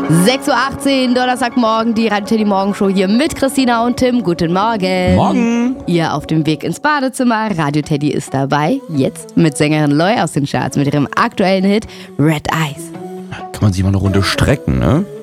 6:18 Uhr, Donnerstagmorgen, die Radio Teddy Morgenshow hier mit Christina und Tim. Guten Morgen. Morgen. Ihr auf dem Weg ins Badezimmer. Radio Teddy ist dabei. Jetzt mit Sängerin Loi aus den Charts mit ihrem aktuellen Hit Red Eyes. Kann man sich mal eine Runde strecken, ne?